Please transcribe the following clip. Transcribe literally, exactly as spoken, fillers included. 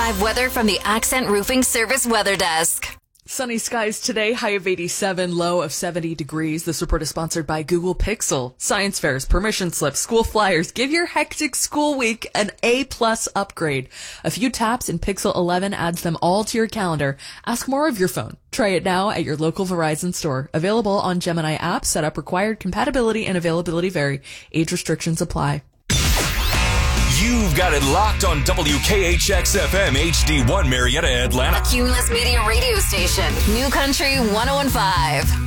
five weather from the Accent Roofing Service Weather Desk. Sunny skies today, high of eighty-seven, low of seventy degrees. This report is sponsored by Google Pixel. Science fairs, permission slips, school flyers. Give your hectic school week an A-plus upgrade. A few taps and Pixel eleven adds them all to your calendar. Ask more of your phone. Try it now at your local Verizon store. Available on Gemini app. Setup required. Compatibility and availability vary. Age restrictions apply. You've got it locked on W K H X F M H D one Marietta, Atlanta. A Cumulus Media radio station. New Country one oh one point five.